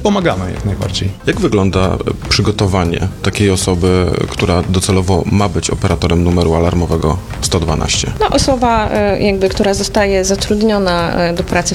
pomagamy jak najbardziej. Jak wygląda przygotowanie takiej osoby, która docelowo ma być operatorem numeru alarmowego 112? Osoba, która zostaje zatrudniona do pracy